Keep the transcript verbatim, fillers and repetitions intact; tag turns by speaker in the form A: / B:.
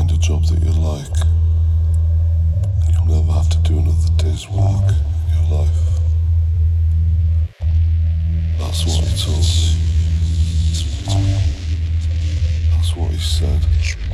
A: find a job that you like, and you'll never have to do another day's work in your life. That's what he told me. That's what he said.